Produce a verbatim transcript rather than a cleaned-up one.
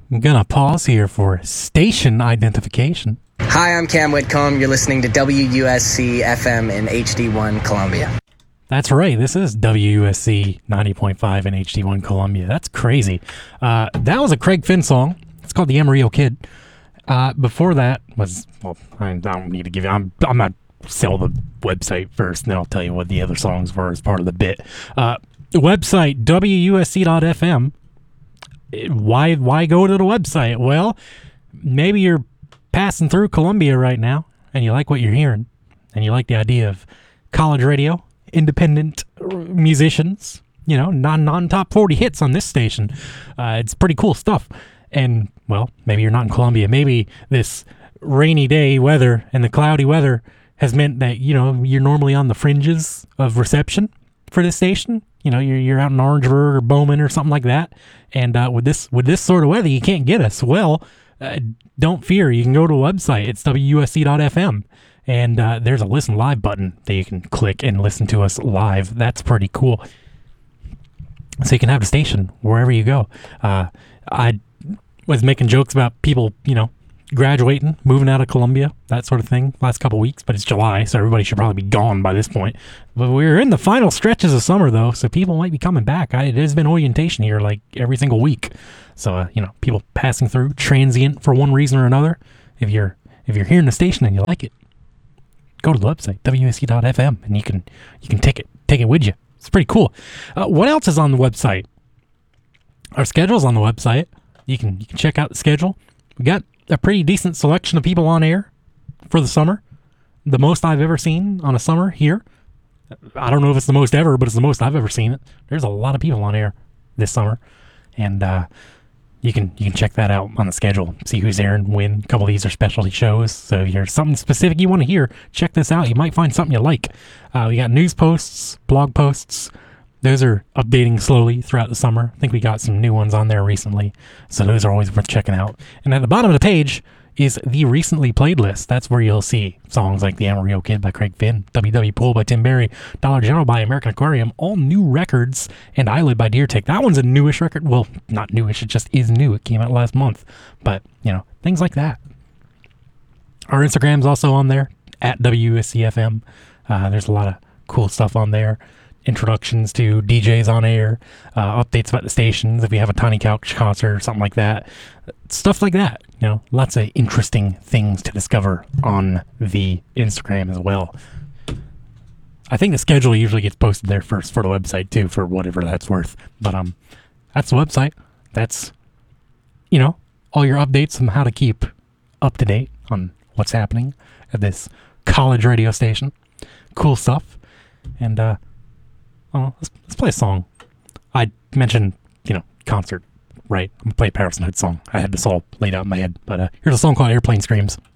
I'm gonna pause here for station identification. Hi, I'm Cam Whitcomb. You're listening to W U S C F M in H D one Columbia. That's right. This is W U S C ninety point five in H D one Columbia. That's crazy. Uh, that was a Craig Finn song. It's called The Amarillo Kid. Uh, before that was, well, I don't need to give you, I'm, I'm not sell the website first, and then I'll tell you what the other songs were as part of the bit. Uh, the website, W U S C dot F M. Why, why go to the website? Well, maybe you're passing through Columbia right now, and you like what you're hearing, and you like the idea of college radio, independent musicians, you know, non non top forty hits on this station. Uh, it's pretty cool stuff. And, well, maybe you're not in Columbia. Maybe this rainy day weather and the cloudy weather has meant that, you know, you're normally on the fringes of reception for this station. You know, you're you're out in Orangeburg or Bowman or something like that. And uh, with this with this sort of weather, you can't get us. Well, uh, don't fear. You can go to a website. It's W U S C dot F M. And uh, there's a listen live button that you can click and listen to us live. That's pretty cool. So you can have the station wherever you go. Uh, I was making jokes about people, you know, graduating, moving out of Columbia, that sort of thing, last couple weeks, but it's July, so everybody should probably be gone by this point. But we're in the final stretches of summer, though, so people might be coming back. I, there's been orientation here, like, every single week. So, uh, you know, people passing through, transient for one reason or another. If you're if you're hearing the station and you like it, go to the website, W U S C dot F M, and you can you can take it take it with you. It's pretty cool. Uh, what else is on the website? Our schedule's on the website. You can you can check out the schedule. We got a pretty decent selection of people on air for the summer. The most I've ever seen on a summer here. I don't know if it's the most ever, but it's the most I've ever seen it. There's a lot of people on air this summer, and uh, you can you can check that out on the schedule. See who's airing when. A couple of these are specialty shows, so if there's something specific you want to hear, check this out. You might find something you like. Uh, we got news posts, blog posts. Those are updating slowly throughout the summer. I think we got some new ones on there recently, so those are always worth checking out. And at the bottom of the page is the recently played list. That's where you'll see songs like The Amarillo Kid by Craig Finn, W W Pool by Tim Berry, Dollar General by American Aquarium, all new records, and Eyelid by Deer Tick. That one's a newish record. Well, not newish, it just is new. It came out last month. But, you know, things like that. Our Instagram's also on there, at W U S C F M. Uh, there's a lot of cool stuff on there. Introductions to D Js on air, uh, updates about the stations, if we have a Tiny Couch concert or something like that. Stuff like that, you know, lots of interesting things to discover on the Instagram as well. I think the schedule usually gets posted there first for the website too, for whatever that's worth. But um, that's the website. That's, you know, all your updates on how to keep up to date on what's happening at this college radio station. Cool stuff. And, uh, oh, let's, let's play a song. I mentioned, you know, concert, right? I'm going to play a Patterson Hood song. I had this all laid out in my head. But uh, here's a song called Airplane Screams.